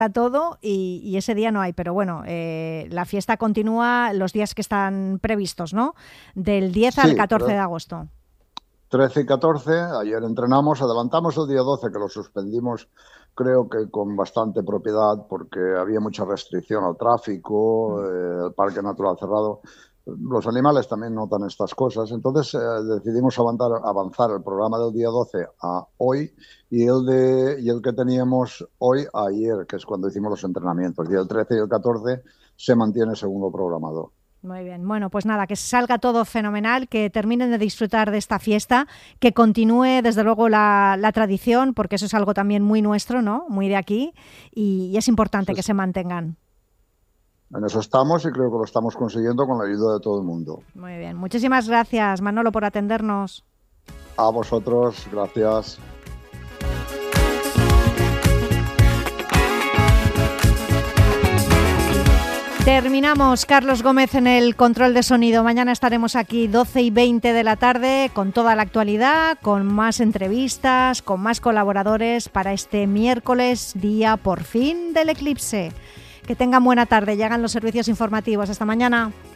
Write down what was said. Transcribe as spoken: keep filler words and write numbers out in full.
todo y, y ese día no hay, pero bueno, eh, la fiesta continúa los días que están previstos, ¿no? Del diez Sí, al catorce pero de agosto. trece y catorce, ayer entrenamos, adelantamos el día doce, que lo suspendimos creo que con bastante propiedad porque había mucha restricción al tráfico, eh, el parque natural cerrado. Los animales también notan estas cosas, entonces eh, decidimos avanzar, avanzar el programa del día doce a hoy y el, de, y el que teníamos hoy a ayer, que es cuando hicimos los entrenamientos, y el trece y el catorce se mantiene según lo programado. Muy bien, bueno, pues nada, que salga todo fenomenal, que terminen de disfrutar de esta fiesta, que continúe desde luego la, la tradición, porque eso es algo también muy nuestro, ¿no? Muy de aquí, y, y es importante Sí, que sí. se mantengan. En eso estamos y creo que lo estamos consiguiendo con la ayuda de todo el mundo. Muy bien, muchísimas gracias, Manolo, por atendernos. A vosotros, gracias. Terminamos. Carlos Gómez en el control de sonido. Mañana estaremos aquí doce y veinte de la tarde con toda la actualidad, con más entrevistas, con más colaboradores para este miércoles, día por fin del eclipse. Que tengan buena tarde. Llegan los servicios informativos. Hasta mañana.